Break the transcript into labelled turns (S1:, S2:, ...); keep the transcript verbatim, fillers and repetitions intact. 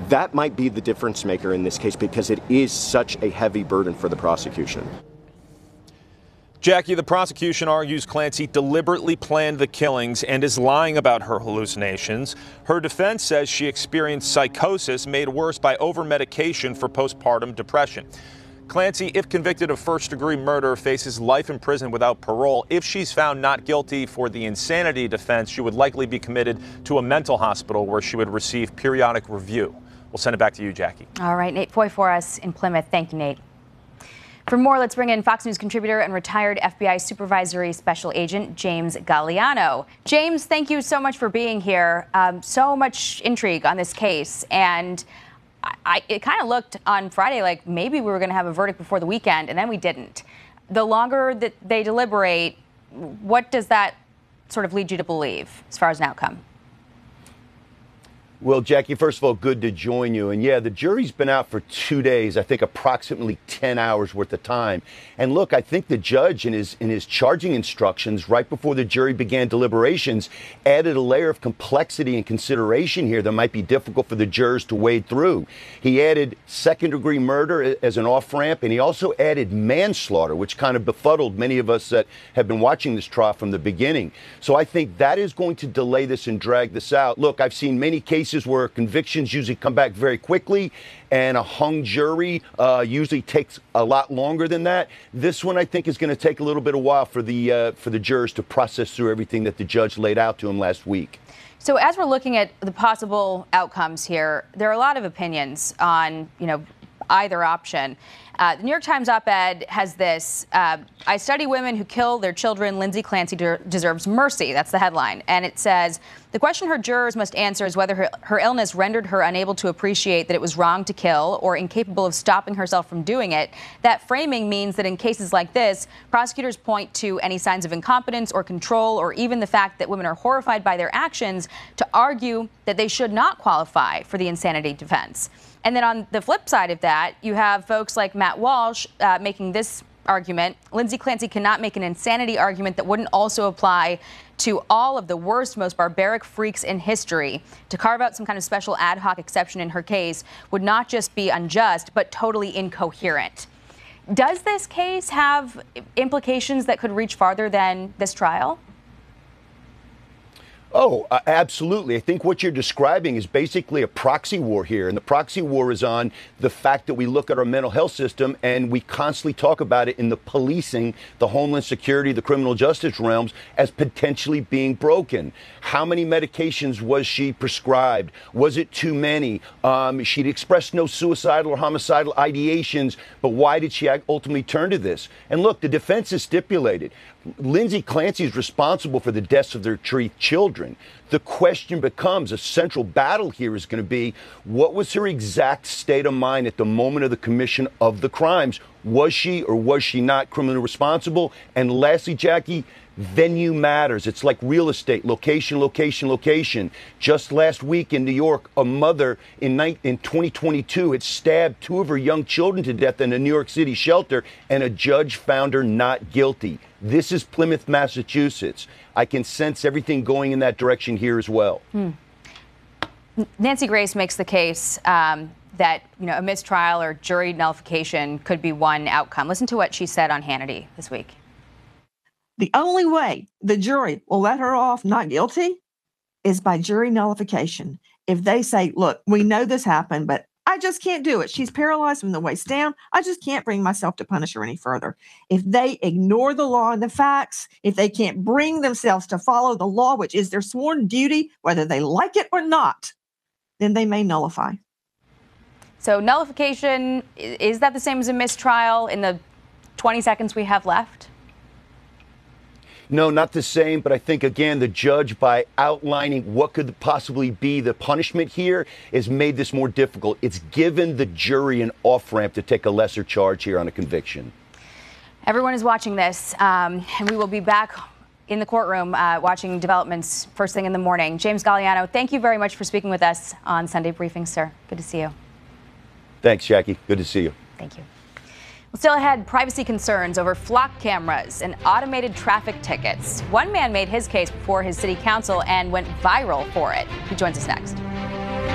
S1: That might be the difference maker in this case because it is such a heavy burden for the prosecution.
S2: Jackie, the prosecution argues Clancy deliberately planned the killings and is lying about her hallucinations. Her defense says she experienced psychosis made worse by over-medication for postpartum depression. Clancy, if convicted of first-degree murder, faces life in prison without parole. If she's found not guilty for the insanity defense, she would likely be committed to a mental hospital where she would receive periodic review. We'll send it back to you, Jackie.
S3: All right, Nate Foy for us in Plymouth. Thank you, Nate. For more, let's bring in Fox News contributor and retired F B I supervisory special agent James Galliano. James, thank you so much for being here. Um, so much intrigue on this case, and I, it kind of looked on Friday like maybe we were going to have a verdict before the weekend, and then we didn't. The longer that they deliberate, what does that sort of lead you to believe as far as an outcome?
S4: Well, Jackie, first of all, good to join you. And yeah, the jury's been out for two days, I think approximately ten hours worth of time. And look, I think the judge in his in his charging instructions right before the jury began deliberations added a layer of complexity and consideration here that might be difficult for the jurors to wade through. He added second degree murder as an off ramp, and he also added manslaughter, which kind of befuddled many of us that have been watching this trial from the beginning. So I think that is going to delay this and drag this out. Look, I've seen many cases where convictions usually come back very quickly, and a hung jury uh, usually takes a lot longer than that. This one, I think, is going to take a little bit of while for the uh, for the jurors to process through everything that the judge laid out to them last week.
S3: So, as we're looking at the possible outcomes here, there are a lot of opinions on, you know, either option. Uh, the New York Times op-ed has this, uh, I study women who kill their children. Lindsay Clancy de- deserves mercy. That's the headline. And it says, the question her jurors must answer is whether her, her illness rendered her unable to appreciate that it was wrong to kill or incapable of stopping herself from doing it. That framing means that in cases like this, prosecutors point to any signs of incompetence or control, or even the fact that women are horrified by their actions, to argue that they should not qualify for the insanity defense. And then on the flip side of that, you have folks like Matt Walsh uh, making this argument. Lindsay Clancy cannot make an insanity argument that wouldn't also apply to all of the worst, most barbaric freaks in history. To carve out some kind of special ad hoc exception in her case would not just be unjust, but totally incoherent. Does this case have implications that could reach farther than this trial?
S4: Oh, uh, absolutely. I think what you're describing is basically a proxy war here. And the proxy war is on the fact that we look at our mental health system and we constantly talk about it in the policing, the homeland security, the criminal justice realms as potentially being broken. How many medications was she prescribed? Was it too many? Um, she'd expressed no suicidal or homicidal ideations, but why did she ultimately turn to this? And look, the defense is stipulated. Lindsay Clancy is responsible for the deaths of their three children. The question becomes, a central battle here is going to be, what was her exact state of mind at the moment of the commission of the crimes? Was she or was she not criminally responsible? And lastly, Jackie, venue matters. It's like real estate, location, location, location. Just last week in New York, a mother in, in twenty twenty-two had stabbed two of her young children to death in a New York City shelter, and a judge found her not guilty. This is Plymouth, Massachusetts. I can sense everything going in that direction here as well.
S3: Hmm. Nancy Grace makes the case um, that, you know, a mistrial or jury nullification could be one outcome. Listen to what she said on Hannity this week.
S5: The only way the jury will let her off not guilty is by jury nullification. If they say, look, we know this happened, but I just can't do it. She's paralyzed from the waist down. I just can't bring myself to punish her any further. If they ignore the law and the facts, if they can't bring themselves to follow the law, which is their sworn duty, whether they like it or not, then they may nullify.
S3: So nullification, is that the same as a mistrial in the twenty seconds we have left?
S4: No, not the same, but I think, again, the judge, by outlining what could possibly be the punishment here, has made this more difficult. It's given the jury an off-ramp to take a lesser charge here on a conviction.
S3: Everyone is watching this, um, and we will be back in the courtroom uh, watching developments first thing in the morning. James Galliano, thank you very much for speaking with us on Sunday Briefing, sir. Good to see you.
S4: Thanks, Jackie. Good to see you.
S3: Thank you. Well, still ahead, privacy concerns over flock cameras and automated traffic tickets. One man made his case before his city council and went viral for it. He joins us next.